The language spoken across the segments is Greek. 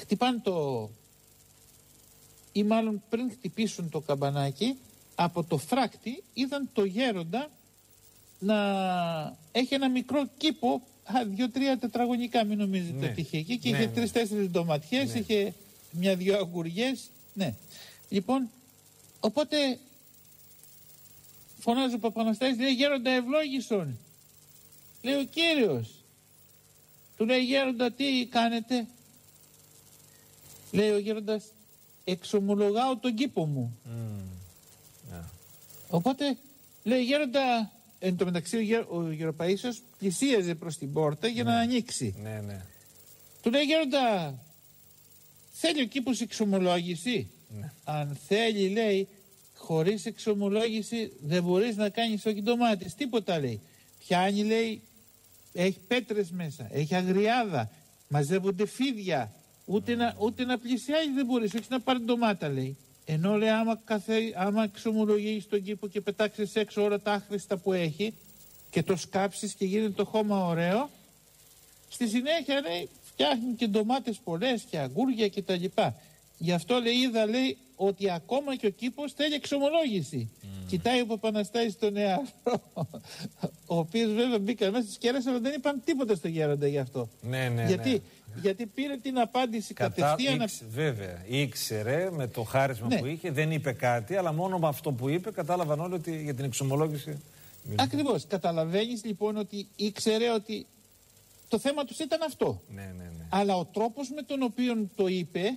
χτυπάνε ή μάλλον πριν χτυπήσουν το καμπανάκι, από το φράκτη είδαν το γέροντα να έχει ένα μικρό κήπο, 2-3 τετραγωνικά, μην νομίζετε ότι είχε εκεί, και είχε 3-4 ντοματιές, είχε 1-2 αγκουριές. Ναι. Λοιπόν, οπότε φωνάζει ο Παπαναστάσης, λέει: γέροντα ευλόγησον. Λέει ο Κύριος. Του λέει: γέροντα, τι κάνετε? Λέει ο γέροντας: εξομολογάω τον κήπο μου. Οπότε λέει: γέροντα, εν τω μεταξύ ο γεροπαΐσιος πλησίαζε προς την πόρτα για να ανοίξει. Του λέει: γέροντα, θέλει ο κήπος εξομολόγηση? Αν θέλει, λέει, χωρίς εξομολόγηση δεν μπορείς να κάνεις όχι ντομάτες, τίποτα, λέει. Πιάνει, λέει, έχει πέτρες μέσα, έχει αγριάδα, μαζεύονται φίδια, ούτε να πλησιάζει δεν μπορείς, όχι να πάρει ντομάτα, λέει. Ενώ, λέει, άμα εξομολογείς τον κήπο και πετάξεις έξω όλα τα άχρηστα που έχει και το σκάψεις και γίνεται το χώμα ωραίο, στη συνέχεια, λέει, φτιάχνει και ντομάτες πολλές και αγκούρια και τα λοιπά. Γι' αυτό, λέει, είδα, λέει, ότι ακόμα και ο κήπος θέλει εξομολόγηση. Κοιτάει ο Παπαναστάσης τον νεαρό, ο οποίος βέβαια μπήκαν μέσα στις κέρας, αλλά δεν είπαν τίποτα στο γέροντα γι' αυτό. Γιατί πήρε την απάντηση κατευθείαν. Βέβαια, ήξερε με το χάρισμα που είχε, δεν είπε κάτι, αλλά μόνο με αυτό που είπε κατάλαβαν όλοι ότι για την εξομολόγηση. Ακριβώς. Καταλαβαίνεις λοιπόν ότι ήξερε ότι το θέμα τους ήταν αυτό. Αλλά ο τρόπος με τον οποίο το είπε,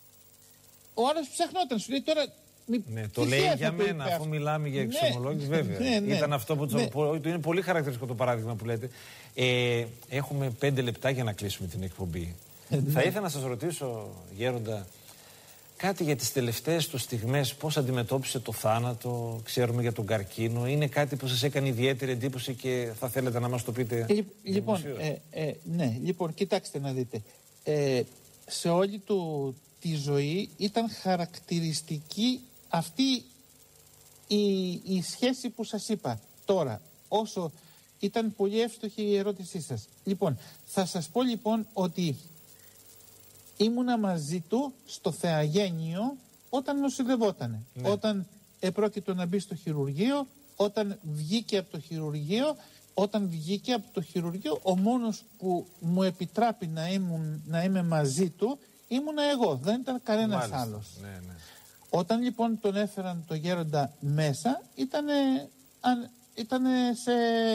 ο άλλος ψαχνόταν. Σου λέει τώρα. Το λέει για μένα, αφού μιλάμε για εξομολόγηση, βέβαια. Ήταν αυτό που είναι πολύ χαρακτηριστικό το παράδειγμα που λέτε. Έχουμε 5 λεπτά για να κλείσουμε την εκπομπή. Θα ήθελα να σας ρωτήσω, γέροντα, κάτι για τις τελευταίες του στιγμές, πώς αντιμετώπισε το θάνατο, ξέρουμε για τον καρκίνο, είναι κάτι που σας έκανε ιδιαίτερη εντύπωση και θα θέλετε να μας το πείτε? Λοιπόν, κοιτάξτε να δείτε. Σε όλη τη ζωή ήταν χαρακτηριστική αυτή η σχέση που σας είπα τώρα. Όσο ήταν πολύ εύστοχη η ερώτησή σας. Λοιπόν, θα σας πω λοιπόν ότι ήμουνα μαζί του στο Θεαγένιο όταν νοσηλευότανε. Όταν επρόκειτο να μπει στο χειρουργείο, όταν βγήκε από το χειρουργείο. Όταν βγήκε από το χειρουργείο, ο μόνος που μου επιτράπει να είμαι μαζί του ήμουνα εγώ, δεν ήταν κανένας άλλος. Όταν λοιπόν τον έφεραν το γέροντα μέσα, ήτανε σε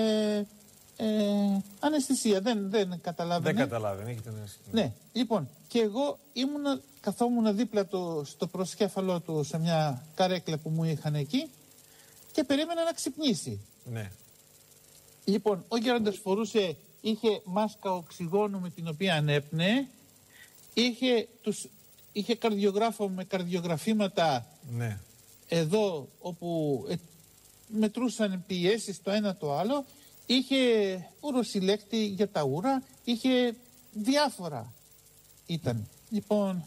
αναισθησία, δεν καταλάβαινε. Δεν καταλάβαινε, ναι, λοιπόν, και εγώ καθόμουν δίπλα του στο προσκέφαλό του σε μια καρέκλα που μου είχαν εκεί και περίμενα να ξυπνήσει. Λοιπόν, ο γέροντας είχε μάσκα οξυγόνου με την οποία ανέπνεε, είχε καρδιογράφο με καρδιογραφήματα εδώ όπου μετρούσαν πιέσεις το ένα το άλλο, είχε ουροσυλλέκτη για τα ούρα, είχε διάφορα ήταν. Λοιπόν,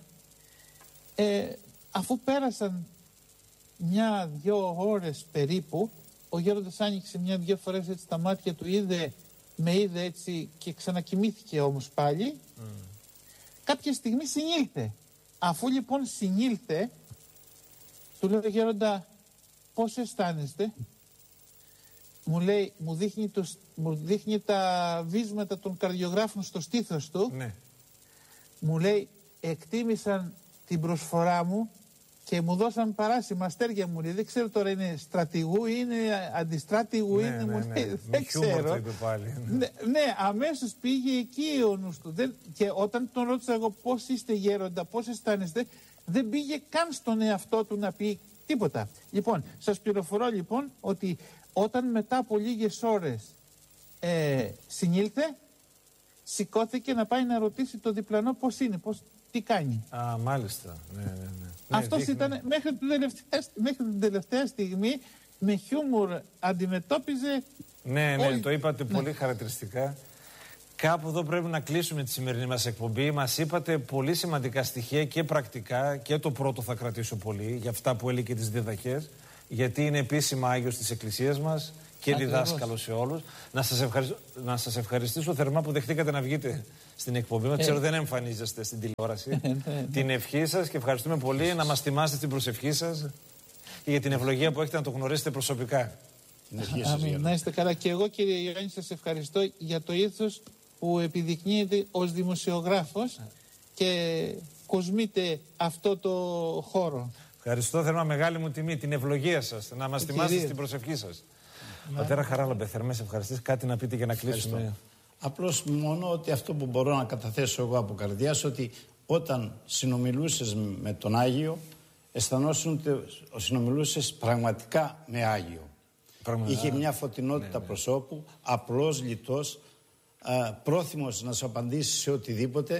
αφού πέρασαν 1-2 ώρες περίπου, ο γέροντας άνοιξε 1-2 φορές έτσι τα μάτια του, με είδε έτσι και ξανακοιμήθηκε όμως πάλι. Κάποια στιγμή συνήλθε. Αφού λοιπόν συνήλθε, του λέω: γέροντα, πώς αισθάνεστε? Μου δείχνει τα βίσματα των καρδιογράφων στο στήθος του. Μου λέει: εκτίμησαν την προσφορά μου και μου δώσαν παράσημα αστέρια, μου λέει. Δεν ξέρω τώρα, είναι στρατηγού ή είναι αντιστράτηγου, μου λέει, δεν ξέρω. Ναι, αμέσως πήγε εκεί ο νους του. Και όταν τον ρώτησα εγώ πώς είστε γέροντα, πώς αισθάνεστε, δεν πήγε καν στον εαυτό του να πει τίποτα. Λοιπόν, σας πληροφορώ λοιπόν ότι όταν μετά από λίγες ώρες συνήλθε, σηκώθηκε να πάει να ρωτήσει το διπλανό πώς είναι, τι κάνει. Μάλιστα. Αυτός ήταν μέχρι την τελευταία στιγμή, με χιούμορ αντιμετώπιζε. Το είπατε πολύ χαρακτηριστικά. Κάπου εδώ πρέπει να κλείσουμε τη σημερινή μας εκπομπή. Μας είπατε πολύ σημαντικά στοιχεία και πρακτικά, και το πρώτο θα κρατήσω πολύ για αυτά που έλεγε τις διδαχές, γιατί είναι επίσημα Άγιος της Εκκλησίας μας και διδάσκαλο σε όλους. Να σας ευχαριστήσω θερμά που δεχτήκατε να βγείτε στην εκπομπή μας. Ξέρω δεν εμφανίζεστε στην τηλεόραση. Την ευχή σας και ευχαριστούμε πολύ να μας τιμάσετε την προσευχή σας και για την ευλογία που έχετε να το γνωρίσετε προσωπικά. Να είστε καλά. Και εγώ, κύριε Ιωάννη, σας ευχαριστώ για το ήθος που επιδεικνύεται ως δημοσιογράφος και κοσμείτε αυτό το χώρο. Ευχαριστώ θερμά, μεγάλη μου τιμή, την ευλογία σας, να μας τιμάσετε στην προσευχή σας. Πατέρα Χαράλαμπε, θερμές ευχαριστήσεις. Κάτι να πείτε για να κλείσουμε? Απλώς μόνο ότι αυτό που μπορώ να καταθέσω εγώ από καρδιάς, ότι όταν συνομιλούσες με τον Άγιο, αισθανόσουν ότι συνομιλούσες πραγματικά με Άγιο. Είχε μια φωτεινότητα προσώπου, απλός, λιτός, πρόθυμος να σου απαντήσει σε οτιδήποτε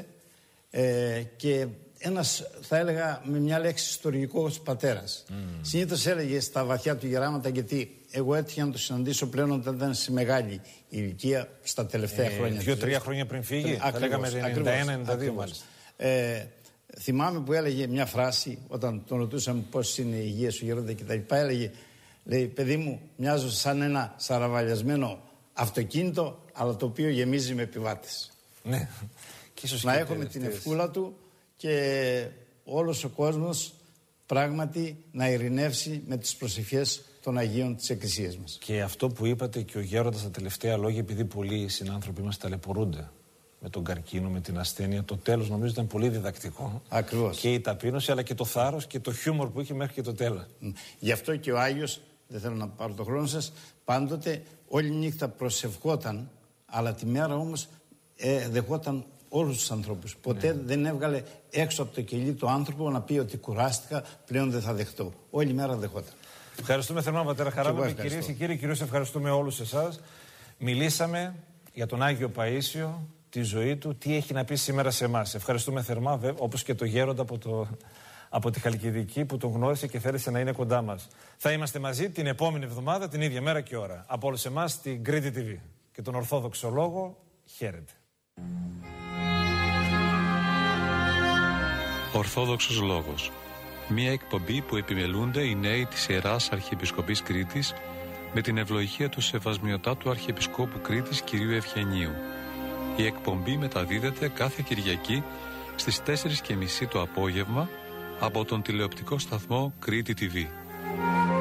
και ένας, θα έλεγα με μια λέξη, ιστορικός πατέρας. Συνήθως έλεγε στα βαθιά του γεράματα, γιατί εγώ έτυχα να το συναντήσω πλέον όταν ήταν σε μεγάλη ηλικία, στα τελευταία χρόνια. 2-3 χρόνια πριν φύγει, θα λέγαμε 91-92 μάλιστα. Θυμάμαι που έλεγε μια φράση, όταν τον ρωτούσαμε πώς είναι η υγεία σου γέροντα κτλ. Έλεγε, λέει, παιδί μου, μοιάζω σαν ένα σαραβαλιασμένο αυτοκίνητο, αλλά το οποίο γεμίζει με επιβάτες. Ναι. Να έχουμε την ευκούλα του και όλος ο κόσμος πράγματι να ειρηνεύσει με τις προσευχές των Αγίων της Εκκλησίας μας. Και αυτό που είπατε και ο γέροντας στα τελευταία λόγια, επειδή πολλοί συνάνθρωποι μας ταλαιπωρούνται με τον καρκίνο, με την ασθένεια, το τέλος νομίζω ήταν πολύ διδακτικό. Ακριβώς. Και η ταπείνωση, αλλά και το θάρρος και το χιούμορ που είχε μέχρι και το τέλος. Γι' αυτό και ο Άγιος, δεν θέλω να πάρω το χρόνο σας, πάντοτε όλη νύχτα προσευχόταν, αλλά τη μέρα όμως δεχόταν όλους τους ανθρώπους. Ποτέ δεν έβγαλε έξω από το κελί του άνθρωπο να πει ότι κουράστηκα, πλέον δεν θα δεχτώ. Όλη μέρα δεχόταν. Ευχαριστούμε θερμά, πατέρα Χαράλαμπε. Κυρίες και κύριοι, κυρίως ευχαριστούμε όλους εσάς. Μιλήσαμε για τον Άγιο Παΐσιο, τη ζωή του, τι έχει να πει σήμερα σε εμάς. Ευχαριστούμε θερμά, όπως και το γέροντα από τη Χαλκιδική που τον γνώρισε και θέλησε να είναι κοντά μας. Θα είμαστε μαζί την επόμενη εβδομάδα, την ίδια μέρα και ώρα. Από όλους εμάς, στην Κρήτη TV και τον Ορθόδοξο Λόγο. Χαίρετε. Ορθόδοξος Λόγος. Μία εκπομπή που επιμελούνται οι νέοι της Ιεράς Αρχιεπισκοπής Κρήτης με την ευλογία του Σεβασμιωτάτου Αρχιεπισκόπου Κρήτης κ. Ευγενίου. Η εκπομπή μεταδίδεται κάθε Κυριακή στις 4:30 το απόγευμα από τον τηλεοπτικό σταθμό Κρήτη TV.